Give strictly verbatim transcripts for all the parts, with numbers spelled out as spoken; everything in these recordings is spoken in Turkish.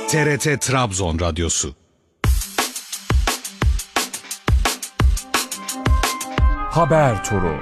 T R T Trabzon Radyosu. Haber Turu.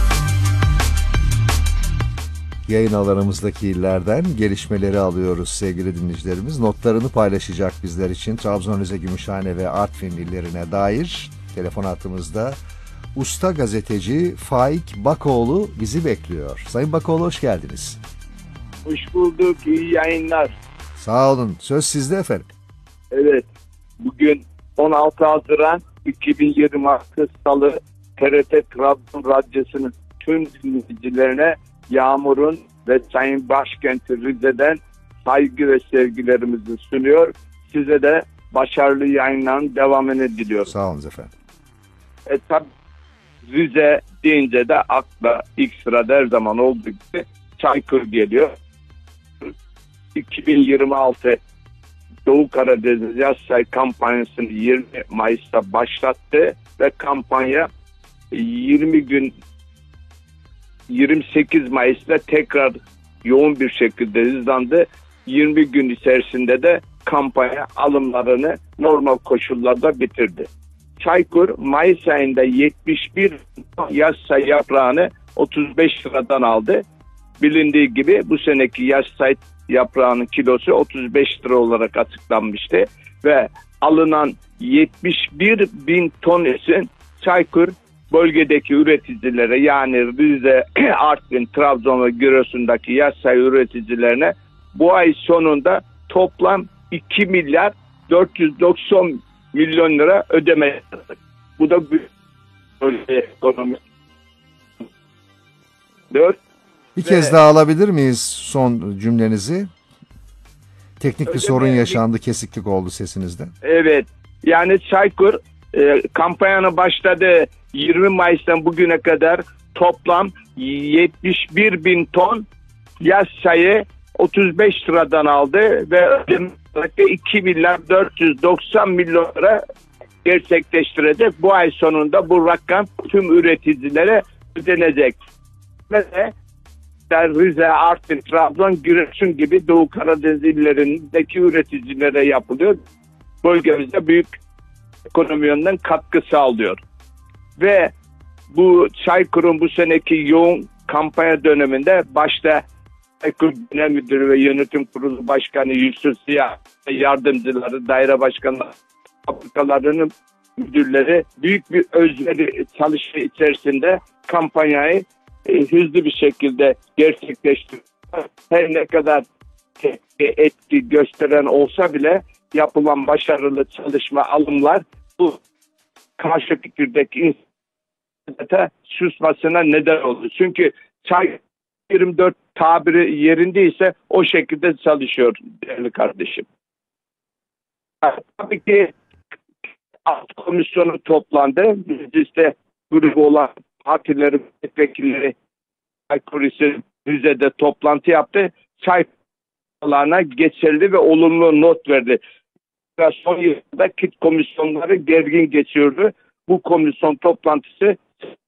Yayın alanımızdaki illerden gelişmeleri alıyoruz sevgili dinleyicilerimiz. Notlarını paylaşacak bizler için Trabzon, Rize, Gümüşhane ve Artvin illerine dair telefon hattımızda usta gazeteci Faik Bakoğlu bizi bekliyor. Sayın Bakoğlu, hoş geldiniz. Hoş bulduk, iyi yayınlar. Sağ olun, söz sizde efendim. Evet, bugün on altı Haziran iki bin yirmi altı Salı, T R T Trabzon Radyosu'nun tüm dinleyicilerine Yağmur'un ve Sayın Başkenti Rize'den saygı ve sevgilerimizi sunuyor. Size de başarılı yayınların devamını diliyorum. Sağ olun efendim. E tabi Rize deyince de akla ilk sırada her zaman olduğu gibi Çaykur geliyor. iki bin yirmi altı Doğu Karadeniz Yaz Çay kampanyasını yirmi Mayıs'ta başlattı ve kampanya yirmi gün yirmi sekiz Mayıs'ta tekrar yoğun bir şekilde hızlandı. yirmi gün içerisinde de kampanya alımlarını normal koşullarda bitirdi. Çaykur Mayıs ayında yetmiş bir yaz çay yaprağını otuz beş liradan aldı. Bilindiği gibi bu seneki yaz çay yaprağının kilosu otuz beş lira olarak açıklanmıştı ve alınan yetmiş bir bin ton için Çaykur bölgedeki üreticilere, yani Rize, Artvin, Trabzon ve Giresun'daki yaz çay üreticilerine bu ay sonunda toplam iki milyar dört yüz doksan milyon lira ödeme yaptık. Bu da büyük bölge ekonomi. dört Bir ve kez daha alabilir miyiz son cümlenizi? Teknik bir sorun mi? yaşandı, kesiklik oldu sesinizde. Evet, yani Çaykur e, kampanyanın başladığı yirmi Mayıs'tan bugüne kadar toplam yetmiş bir bin ton yaz çayı otuz beş liradan aldı ve iki milyar dört yüz doksan milyon lira gerçekleştirecek. Bu ay sonunda bu rakam tüm üreticilere ödenecek. Ve Rize, Artvin, Trabzon, Giresun gibi Doğu Karadeniz illerindeki üreticilere yapılıyor. Bölgemizde büyük ekonomi yönünden katkı sağlıyor. Ve bu Çaykur'un bu seneki yoğun kampanya döneminde başta Çaykur Genel Müdürü ve Yönetim Kurulu Başkanı Yusuf Ziya, yardımcıları, daire başkanları, fabrikalarının müdürleri büyük bir özveri çalışma içerisinde kampanyayı e, hızlı bir şekilde gerçekleştiriyor. Her ne kadar etki gösteren olsa bile yapılan başarılı çalışma, alımlar bu karşı fikirdeki insanlara susmasına neden oldu. Çünkü çay yirmi dört tabiri yerindeyse o şekilde çalışıyor değerli kardeşim. Tabii ki alt komisyonu toplandı. Mecliste grubu olan partilerin milletvekilleri Çaykur Rize'de toplantı yaptı. Çaykurlarına geçerli ve olumlu not verdi. Son yılda kit komisyonları gergin geçiyordu. Bu komisyon toplantısı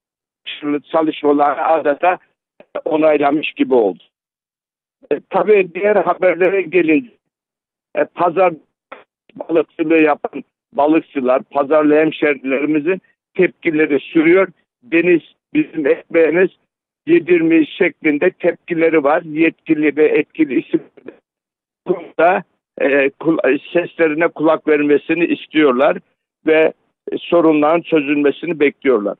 çalışmaları adeta onaylamış gibi oldu. E, tabii diğer haberlere gelince e, pazar balıkçılığı yapan balıkçılar, pazarlı hemşerilerimizin tepkileri sürüyor. Deniz bizim ekmeğimiz yedirmeyiz şeklinde tepkileri var. Yetkili ve etkili isimler da e, seslerine kulak vermesini istiyorlar ve sorunların çözülmesini bekliyorlar.